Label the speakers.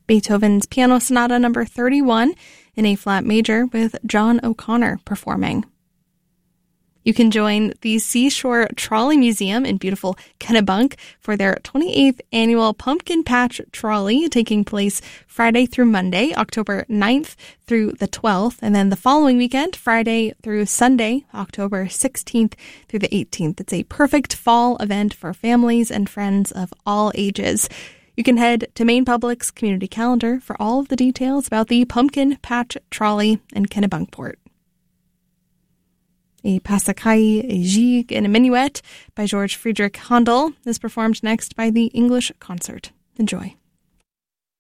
Speaker 1: Beethoven's Piano Sonata No. 31 in A-flat major with John O'Connor performing. You can join the Seashore Trolley Museum in beautiful Kennebunk for their 28th annual Pumpkin Patch Trolley, taking place Friday through Monday, October 9th through the 12th, and then the following weekend, Friday through Sunday, October 16th through the 18th. It's a perfect fall event for families and friends of all ages. You can head to Maine Public's community calendar for all of the details about the Pumpkin Patch Trolley in Kennebunkport. A Passacaille, a Gigue, and a Minuet by George Friedrich Handel is performed next by the English Concert. Enjoy.